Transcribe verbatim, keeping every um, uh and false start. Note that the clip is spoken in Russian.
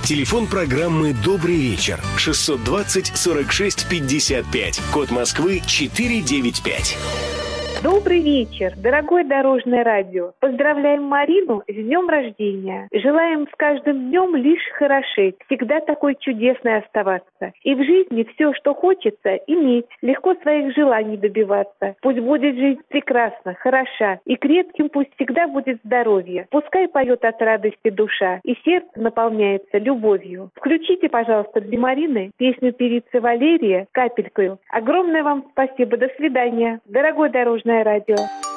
Телефон программы «Добрый вечер» шестьсот двадцать сорок шесть пятьдесят пять. Код Москвы четыреста девяносто пять. Добрый вечер, дорогое Дорожное радио. Поздравляем Марину с днем рождения. Желаем с каждым днем лишь хорошеть, всегда такой чудесной оставаться. И в жизни все, что хочется, иметь, легко своих желаний добиваться. Пусть будет жизнь прекрасна, хороша, и крепким пусть всегда будет здоровье. Пускай поет от радости душа, и сердце наполняется любовью. Включите, пожалуйста, для Марины песню певицы Валерии «Капелькою». Огромное вам спасибо, до свидания. Дорогое Дорожное радио.